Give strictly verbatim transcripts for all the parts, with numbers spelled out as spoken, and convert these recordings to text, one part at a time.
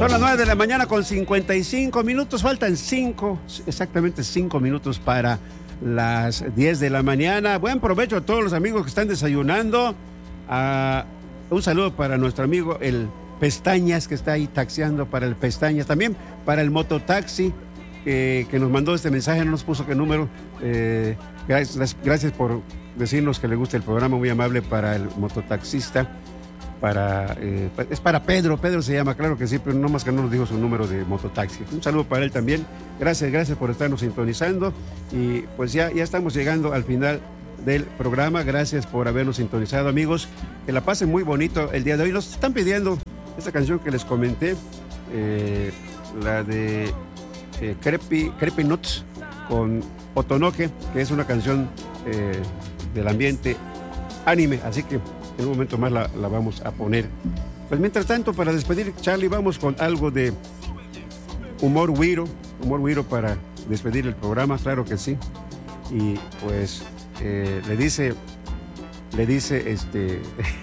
Son las nueve de la mañana con cincuenta y cinco minutos, faltan cinco, exactamente cinco minutos para las diez de la mañana. Buen provecho a todos los amigos que están desayunando. Uh, un saludo para nuestro amigo el Pestañas, que está ahí taxiando, para el Pestañas, también para el mototaxi eh, que nos mandó este mensaje, no nos puso qué número. Eh, gracias, gracias por decirnos que le gusta el programa, muy amable para el mototaxista. Para, eh, es para Pedro, Pedro se llama, claro que sí, pero no más que no nos dijo su número de mototaxi. Un saludo para él también. Gracias, gracias por estarnos sintonizando. Y pues ya, ya estamos llegando al final del programa. Gracias por habernos sintonizado, amigos. Que la pasen muy bonito el día de hoy. Nos están pidiendo esta canción que les comenté, eh, la de eh, Creepy, Creepy Nuts con Otonoke, que es una canción eh, del ambiente anime. Así que en un momento más la, la vamos a poner. Pues mientras tanto, para despedir, Charlie, vamos con algo de humor güiro, humor güiro para despedir el programa, claro que sí. Y pues eh, le dice, le dice este,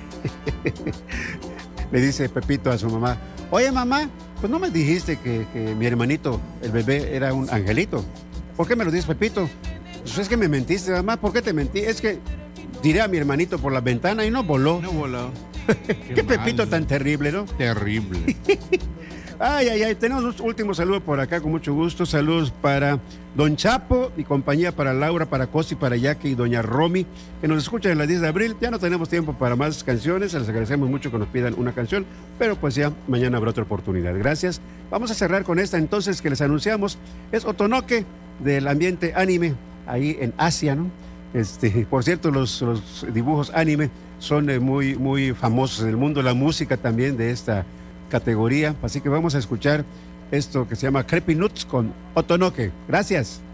le dice Pepito a su mamá: oye, mamá, pues no me dijiste que, que mi hermanito, el bebé, era un angelito. ¿Por qué me lo dices, Pepito? Pues es que me mentiste, mamá. ¿Por qué te mentí? Es que tiré a mi hermanito por la ventana y no voló. No voló. Qué, Qué Pepito tan terrible, ¿no? Terrible. Ay, ay, ay. Tenemos un último saludo por acá, con mucho gusto. Saludos para Don Chapo y compañía, para Laura, para Cosi, para Jackie y Doña Romy, que nos escuchan en la diez de abril. Ya no tenemos tiempo para más canciones. Les agradecemos mucho que nos pidan una canción, pero pues ya mañana habrá otra oportunidad. Gracias. Vamos a cerrar con esta entonces que les anunciamos. Es Otonoke, del ambiente anime, ahí en Asia, ¿no? Este, por cierto, los, los dibujos anime son eh, muy, muy famosos en el mundo, la música también de esta categoría. Así que vamos a escuchar esto que se llama Creepy Nuts con Otonoke. Gracias.